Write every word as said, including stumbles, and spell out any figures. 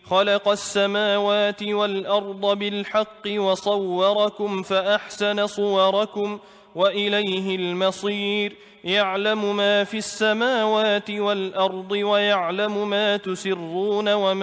خلق السماوات والأرض بالحق وصوركم فأحسن صوركم وإليه المصير يعلم ما في السماوات والأرض ويعلم ما تسرون وما